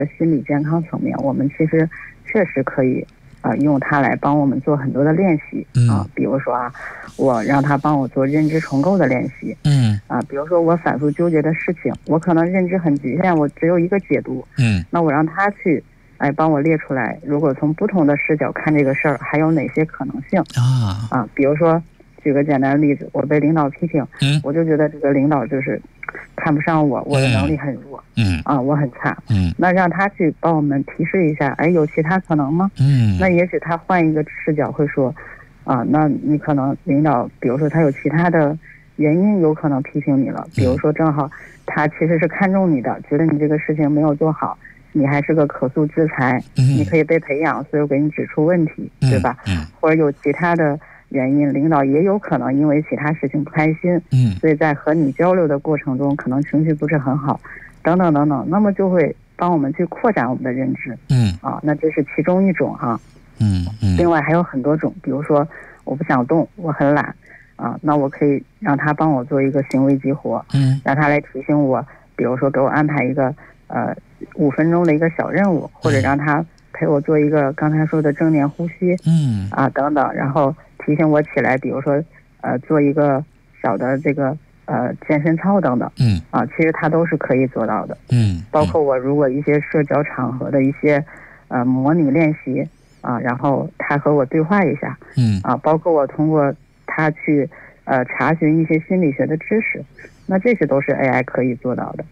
心理健康层面，我们其实确实可以用它来帮我们做很多的练习比如说我让他帮我做认知重构的练习比如说我反复纠结的事情，我可能认知很局限，我只有一个解读那我让他去帮我列出来，如果从不同的视角看这个事儿还有哪些可能性比如说举个简单的例子，我被领导批评我就觉得这个领导就是看不上我，我的能力很弱我很差那让他去帮我们提示一下有其他可能吗那也许他换一个视角会说那你可能领导比如说他有其他的原因有可能批评你了，比如说正好他其实是看重你的，觉得你这个事情没有做好，你还是个可塑之才你可以被培养，所以我给你指出问题对吧或者有其他的原因，领导也有可能因为其他事情不开心所以在和你交流的过程中可能情绪不是很好等等等等，那么就会帮我们去扩展我们的认知那这是其中一种另外还有很多种，比如说我不想动，我很懒那我可以让他帮我做一个行为激活让他来提醒我，比如说给我安排一个5分钟的一个小任务，或者让他陪我做一个刚才说的正念呼吸等等，然后提醒我起来，比如说做一个小的这个健身操等等其实它都是可以做到的包括我如果一些社交场合的一些模拟练习然后他和我对话一下包括我通过他去查询一些心理学的知识，那这些都是 AI 可以做到的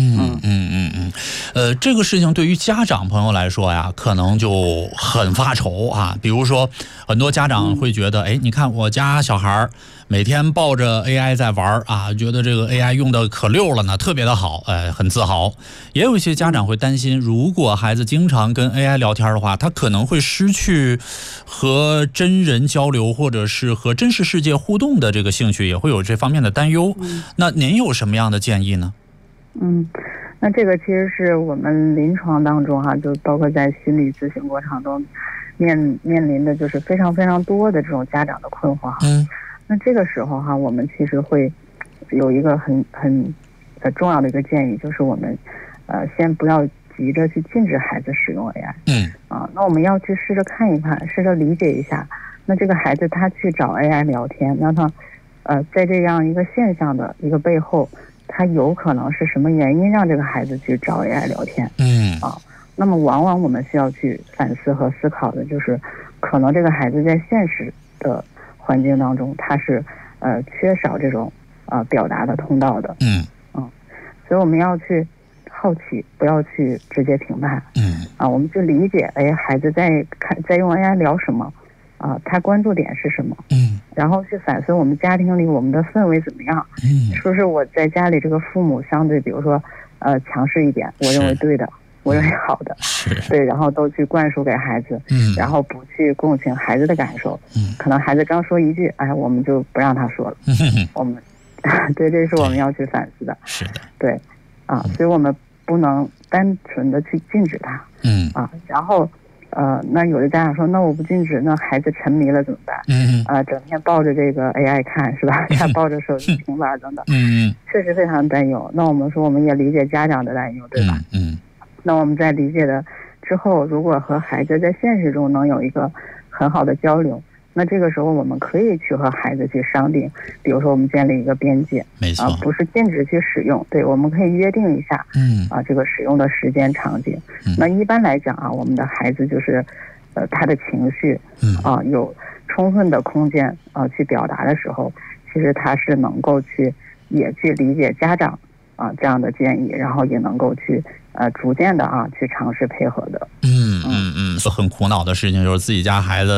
这个事情对于家长朋友来说呀，可能就很发愁比如说很多家长会觉得你看我家小孩每天抱着 AI 在玩觉得这个 AI 用的可溜了呢，特别的好很自豪。也有一些家长会担心，如果孩子经常跟 AI 聊天的话，他可能会失去和真人交流或者是和真实世界互动的这个兴趣，也会有这方面的担忧那您有什么样的建议呢？ 那这个其实是我们临床当中就包括在心理咨询过程中面临的就是非常非常多的这种家长的困惑那这个时候我们其实会有一个很重要的一个建议，就是我们先不要急着去禁止孩子使用 AI 那我们要去试着看一看，试着理解一下，那这个孩子他去找 AI 聊天，那他在这样一个现象的一个背后，他有可能是什么原因让这个孩子去找 AI 聊天那么往往我们需要去反思和思考的就是可能这个孩子在现实的环境当中他是缺少这种表达的通道的所以我们要去好奇，不要去直接评判我们去理解孩子在用 AI 聊什么他关注点是什么然后去反思我们家庭里我们的氛围怎么样是不是我在家里这个父母相对比如说强势一点，我认为对的，我认为好的对，然后都去灌输给孩子然后不去共情孩子的感受可能孩子刚说一句我们就不让他说了我们对，这是我们要去反思的是的对所以我们不能单纯的去禁止他然后那有的家长说，那我不禁止，那孩子沉迷了怎么办整天抱着这个 AI 看是吧他抱着手机平板等等确实非常担忧。那我们说我们也理解家长的担忧对吧那我们在理解的之后，如果和孩子在现实中能有一个很好的交流，那这个时候我们可以去和孩子去商定，比如说我们建立一个边界没错不是禁止去使用，对，我们可以约定一下这个使用的时间场景那一般来讲我们的孩子就是他的情绪有充分的空间去表达的时候，其实他是能够也去理解家长这样的建议，然后也能够去逐渐的去尝试配合的很苦恼的事情就是自己家孩子